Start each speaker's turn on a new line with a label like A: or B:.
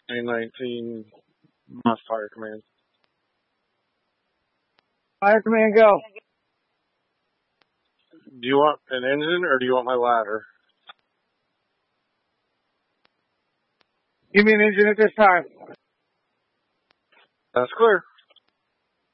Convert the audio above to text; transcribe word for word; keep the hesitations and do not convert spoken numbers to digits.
A: A nineteen, my fire command.
B: Fire command, go.
A: Do you want an engine or do you want my ladder?
B: Give me an engine at this time.
A: That's clear.